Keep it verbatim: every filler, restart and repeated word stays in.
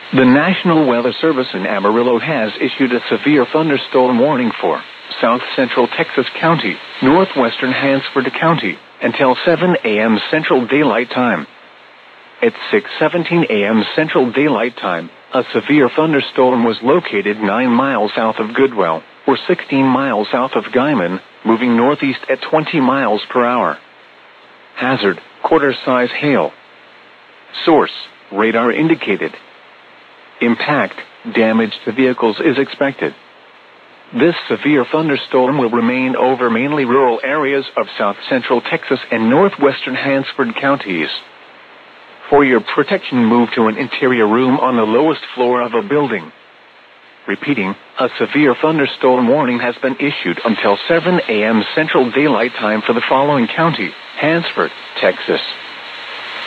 The National Weather Service in Amarillo has issued a severe thunderstorm warning for South Central Texas County, northwestern Hansford County, until seven a.m. Central Daylight Time. At six seventeen a.m. Central Daylight Time, a severe thunderstorm was located nine miles south of Goodwell, or sixteen miles south of Guyman, moving northeast at twenty miles per hour. Hazard, quarter-size hail. Source, radar indicated. Impact, damage to vehicles is expected. This severe thunderstorm will remain over mainly rural areas of south central Texas and northwestern Hansford counties. For your protection, move to an interior room on the lowest floor of a building. Repeating, a severe thunderstorm warning has been issued until seven a.m. Central Daylight Time for the following county: Hansford, Texas.